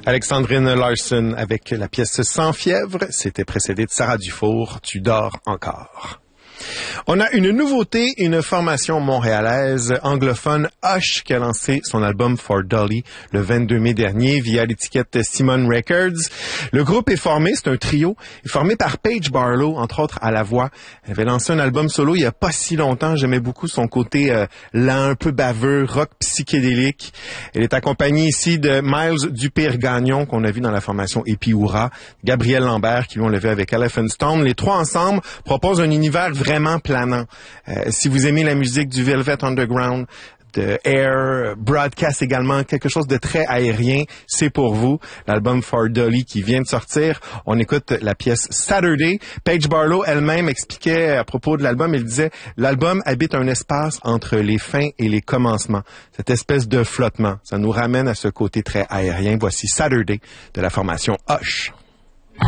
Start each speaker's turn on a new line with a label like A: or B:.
A: Alexandrine Larson avec la pièce Sans fièvre. C'était précédé de Sarah Dufour, Tu dors encore. On a une nouveauté, une formation montréalaise anglophone, Hush, qui a lancé son album For Dolly le 22 mai dernier via l'étiquette Simon Records. Le groupe est formé, c'est un trio, est formé par Paige Barlow, entre autres à la voix. Elle avait lancé un album solo il y a pas si longtemps. J'aimais beaucoup son côté lent, un peu baveux, rock psychédélique. Elle est accompagnée ici de Miles Dupire-Gagnon, qu'on a vu dans la formation Epiura, Gabriel Lambert, qui lui ont levé avec Elephant Stone. Les trois ensemble proposent un univers vraiment planant. Si vous aimez la musique du Velvet Underground, de Air, Broadcast également, quelque chose de très aérien, c'est pour vous. L'album For Dolly qui vient de sortir. On écoute la pièce Saturday. Paige Barlow elle-même expliquait à propos de l'album, elle disait « L'album habite un espace entre les fins et les commencements. Cette espèce de flottement. Ça nous ramène à ce côté très aérien. Voici Saturday de la formation Hush.